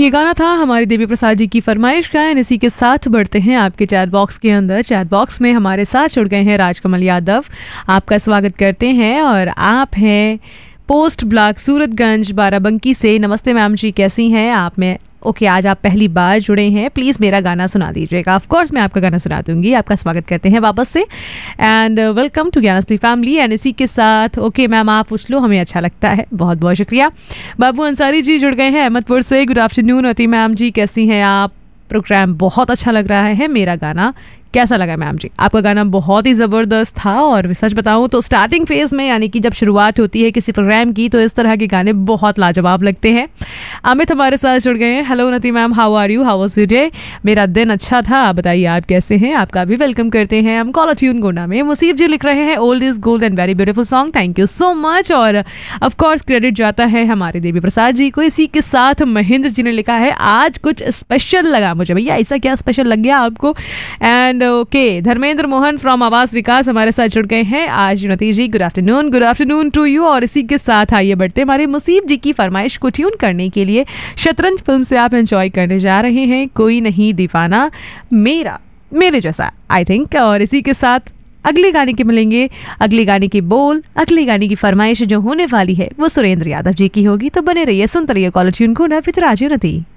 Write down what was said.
ये गाना था हमारी देवी प्रसाद जी की फरमाइश का। एंड इसी के साथ बढ़ते हैं आपके चैट बॉक्स के अंदर। चैट बॉक्स में हमारे साथ जुड़ गए हैं राजकमल यादव। आपका स्वागत करते हैं और आप हैं पोस्ट ब्लॉक सूरतगंज बाराबंकी से। नमस्ते मैम जी, कैसी हैं आप? में ओके, आज आप पहली बार जुड़े हैं, प्लीज़ मेरा गाना सुना दीजिएगा। ऑफ कोर्स मैं आपका गाना सुना दूंगी। आपका स्वागत करते हैं वापस से and welcome to ज्ञानस्ली family. And इसी के साथ ओके मैम आप पूछ लो, हमें अच्छा लगता है, बहुत बहुत शुक्रिया। बाबू अंसारी जी जुड़ गए हैं अहमदपुर से। गुड आफ्टरनून अति मैम जी, कैसी हैं आप? प्रोग्राम बहुत अच्छा लग रहा है। मेरा गाना कैसा लगा मैम जी? आपका गाना बहुत ही ज़बरदस्त था और सच बताऊं तो स्टार्टिंग फेज में यानी कि जब शुरुआत होती है किसी प्रोग्राम की तो इस तरह के गाने बहुत लाजवाब लगते हैं। अमित हमारे साथ जुड़ गए हैं। हेलो नती ma'am, how are you, how was your day? मेरा दिन अच्छा था, आप बताइए आप कैसे हैं? आपका भी वेलकम करते हैं हम कॉलर ट्यून गोंडा में। मुसीब जी लिख रहे हैं old is gold and very beautiful song, thank you so much. और ऑफ कोर्स क्रेडिट जाता है हमारे देवी प्रसाद जी को। इसी के साथ महेंद्र जी ने लिखा है आज कुछ स्पेशल लगा मुझे। भैया ऐसा क्या स्पेशल लग गया आपको? And okay, Dharmendra Mohan from आवास विकास हमारे साथ जुड़ गए हैं आज। नतीज जी गुड आफ्टरनून टू यू। और इसी के साथ आइए बढ़ते हमारे मुसीब जी की फरमाइश को ट्यून करने के लिए शतरंज फिल्म से आप एंजॉय करने जा रहे हैं कोई नहीं दीवाना मेरे जैसा, आई थिंक। और इसी के साथ अगले गाने के मिलेंगे, अगले गाने के बोल, अगले गाने की फरमाइश जो होने वाली है वो सुरेंद्र यादव जी की होगी। तो बने रहिए, सुनते रहिए कॉलर ट्यून को ना फिर राजू नती।